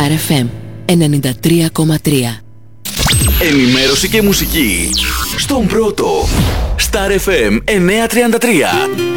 Star FM 93,3. Ενημέρωση και μουσική στον πρώτο. Star FM 933.